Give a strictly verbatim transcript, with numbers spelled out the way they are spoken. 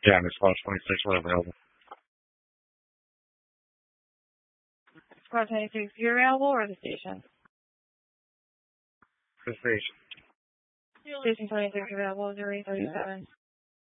Yeah, and Squad twenty-six were available. Squad twenty-six, you're available or the station? The station. Station twenty-six available, zero eight thirty-seven.